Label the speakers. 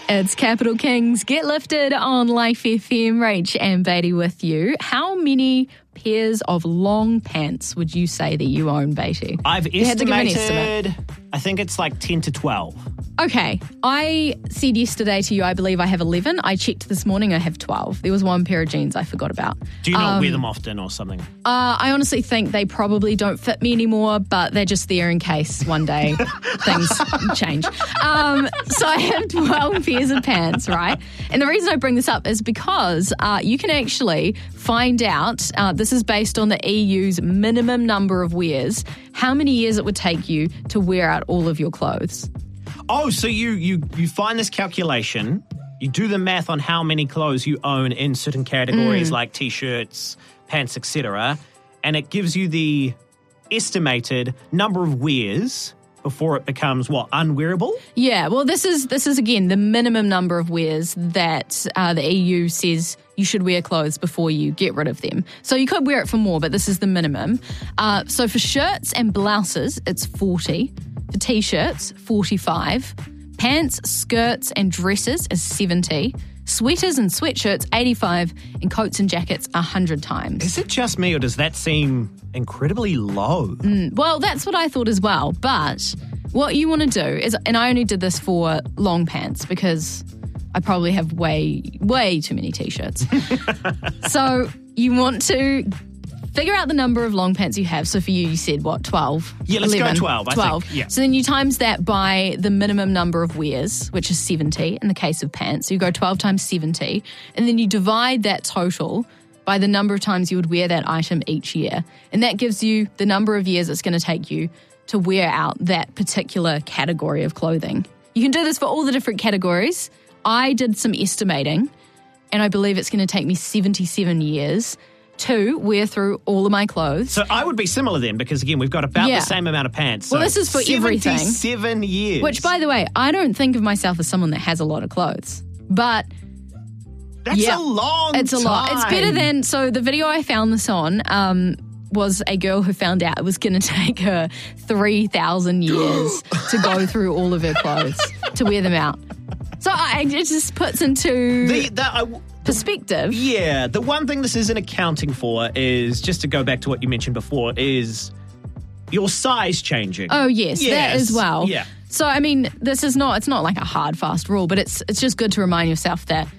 Speaker 1: It's Capital Kings Get Lifted on Life FM. Rach and Beatty with you. How many pairs of long pants would you say that you own, Beatty?
Speaker 2: I've estimated, I think it's like 10 to 12.
Speaker 1: Okay, I said yesterday to you, I believe I have 11. I checked this morning, I have 12. There was one pair of jeans I forgot about.
Speaker 2: Do you not wear them often or something?
Speaker 1: I honestly think they probably don't fit me anymore, but they're just there in case one day things change. So I have 12 pairs of pants, right? And the reason I bring this up is because you can actually find out, this is based on the EU's minimum number of wears, how many years it would take you to wear out all of your clothes.
Speaker 2: Oh, so you find this calculation, you do the math on how many clothes you own in certain categories like T-shirts, pants, etc., and it gives you the estimated number of wears before it becomes, unwearable?
Speaker 1: Yeah, well, this is again, the minimum number of wears that the EU says you should wear clothes before you get rid of them. So you could wear it for more, but this is the minimum. So for shirts and blouses, it's 40. For T-shirts, 45. Pants, skirts and dresses is 70. Sweaters and sweatshirts, 85. And coats and jackets, 100 times.
Speaker 2: Is it just me or does that seem incredibly low?
Speaker 1: Well, that's what I thought as well. But what you want to do is, and I only did this for long pants because I probably have way too many T-shirts. So you want to figure out the number of long pants you have. So for you, you said, 12?
Speaker 2: Yeah, let's
Speaker 1: 11,
Speaker 2: go 12,
Speaker 1: 12.
Speaker 2: I think. Yeah.
Speaker 1: So then you times that by the minimum number of wears, which is 70 in the case of pants. So you go 12 times 70, and then you divide that total by the number of times you would wear that item each year. And that gives you the number of years it's going to take you to wear out that particular category of clothing. You can do this for all the different categories. I did some estimating, and I believe it's going to take me 77 years to wear through all of my clothes.
Speaker 2: So I would be similar then because, again, we've got about the same amount of pants.
Speaker 1: Well, this is for everything.
Speaker 2: 77 years.
Speaker 1: Which, by the way, I don't think of myself as someone that has a lot of clothes. But
Speaker 2: that's a long time.
Speaker 1: It's a lot. It's better than... So the video I found this on was a girl who found out it was going to take her 3,000 years to go through all of her clothes to wear them out. So it just puts into... perspective.
Speaker 2: Yeah, the one thing this isn't accounting for is, just to go back to what you mentioned before, is your size changing.
Speaker 1: Oh, yes. That as well.
Speaker 2: Yeah.
Speaker 1: So, I mean, it's not like a hard, fast rule, but it's just good to remind yourself that